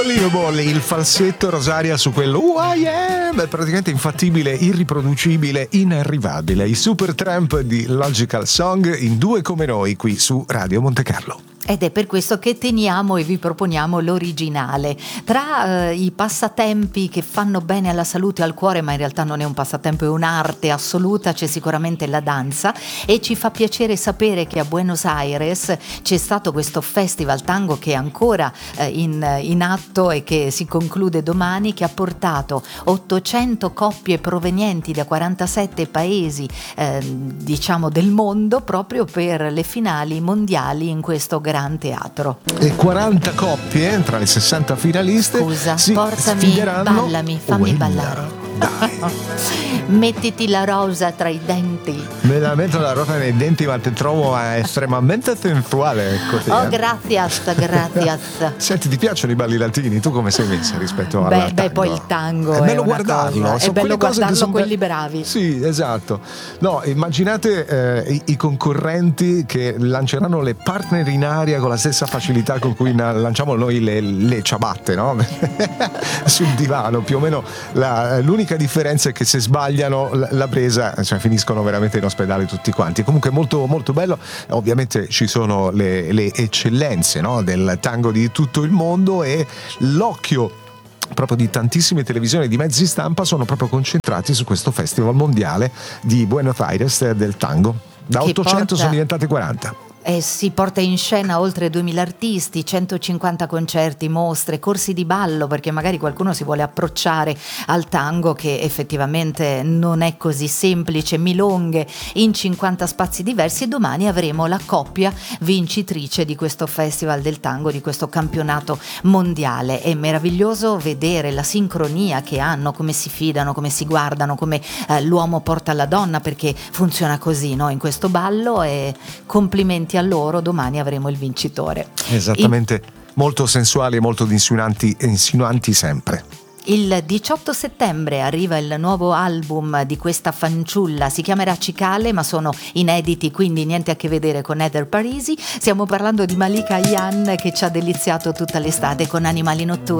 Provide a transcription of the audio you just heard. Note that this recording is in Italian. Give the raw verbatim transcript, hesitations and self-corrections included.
Unbelievable, il falsetto Rosaria su quello Who I Am, è praticamente infattibile, irriproducibile, inarrivabile. I Supertramp di Logical Song in Due come noi qui su Radio Monte Carlo. Ed è per questo che teniamo e vi proponiamo l'originale. Tra eh, i passatempi che fanno bene alla salute e al cuore, ma in realtà non è un passatempo, è un'arte assoluta, c'è sicuramente la danza, e ci fa piacere sapere che a Buenos Aires c'è stato questo festival tango che è ancora eh, in, in atto e che si conclude domani, che ha portato ottocento coppie provenienti da quarantasette paesi eh, diciamo del mondo proprio per le finali mondiali in questo grande teatro. E quaranta coppie tra le sessanta finaliste. Scusa, si portami, sfideranno. ballami, fammi Quella, ballare. Dai. Mettiti la rosa tra i denti. Me la metto la rosa nei denti, ma ti trovo estremamente sensuale. Così, Oh, eh. gracias, gracias. Senti, ti piacciono i balli latini? Tu come sei messa rispetto alla Beh, beh, poi il tango è è bello una guardarlo, cosa, è sono bello quelle cose che guardarlo sono quelli be- bravi. Sì, esatto. No, immaginate eh, i, i concorrenti che lanceranno le partner in aria con la stessa facilità con cui na- lanciamo noi le, le ciabatte, no? Sul divano, più o meno. La, l'unica differenza è che se sbagliano la, la presa, cioè, finiscono veramente in ospedale tutti quanti. Comunque molto molto bello. Ovviamente ci sono le, le eccellenze, no? Del tango di tutto il mondo, e l'occhio proprio di tantissime televisioni e di mezzi stampa sono proprio concentrati su questo festival mondiale di Buenos Aires del tango. Da Che ottocento porta... sono diventate quaranta. Eh, si porta in scena oltre duemila artisti, centocinquanta concerti, mostre, corsi di ballo, perché magari qualcuno si vuole approcciare al tango, che effettivamente non è così semplice, milonghe in cinquanta spazi diversi, e domani avremo la coppia vincitrice di questo festival del tango, di questo campionato mondiale. È meraviglioso vedere la sincronia che hanno, come si fidano, come si guardano, come eh, l'uomo porta la donna, perché funziona così, no? In questo ballo, e complimenti a loro, domani avremo il vincitore. Esattamente, il... molto sensuali e molto insinuanti, insinuanti sempre. Il diciotto settembre arriva il nuovo album di questa fanciulla, si chiamerà Cicale, ma sono inediti, quindi niente a che vedere con Heather Parisi. Stiamo parlando di Malika Ayane, che ci ha deliziato tutta l'estate con Animali Notturni.